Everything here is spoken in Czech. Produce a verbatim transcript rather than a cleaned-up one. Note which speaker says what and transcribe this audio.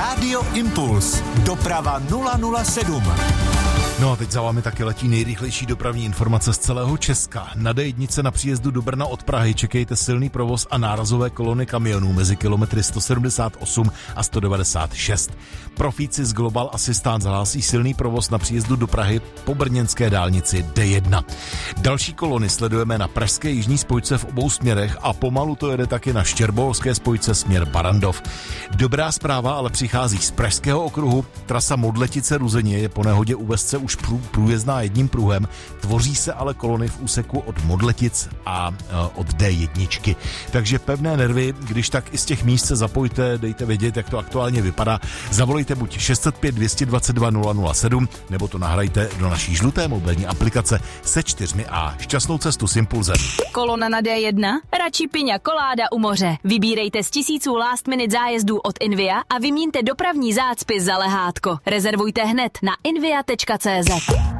Speaker 1: Rádio Impuls. Doprava nula nula sedm.
Speaker 2: No a teď za vámi taky letí nejrychlejší dopravní informace z celého Česka. Na D jedna na příjezdu do Brna od Prahy čekejte silný provoz a nárazové kolony kamionů mezi kilometry sto sedmdesát osm a sto devadesát šest. Profíci z Global Assistance hlásí silný provoz na příjezdu do Prahy po brněnské dálnici D jedna. Další kolony sledujeme na pražské jižní spojce v obou směrech a pomalu to jede taky na štěrboholské spojce směr Barrandov. Dobrá zpráva ale přichází z pražského okruhu. Trasa Modletice Ruzeně je po nehodě u Vesce už průjezdná jedním pruhem, tvoří se ale kolony v úseku od Modletic a od D jedna. Takže pevné nervy, když tak i z těch míst se zapojte, dejte vědět, jak to aktuálně vypadá. Zavolejte buď šest set pět dvě dva dva nula nula sedm, nebo to nahrajte do naší žluté mobilní aplikace se čtyřmi A. Šťastnou cestu s Impulzem.
Speaker 3: Kolona na D jedna? Radši piňa koláda u moře. Vybírejte z tisíců last minute zájezdů od Invia a vyměňte dopravní zácpy za lehátko. Rezervujte hned na invia tečka cé zet.